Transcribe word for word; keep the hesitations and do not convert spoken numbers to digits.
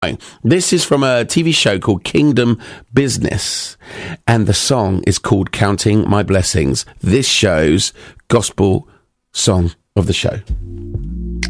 This is from a T V show called Kingdom Business, and the song is called Counting My Blessings. This show's gospel song of the show.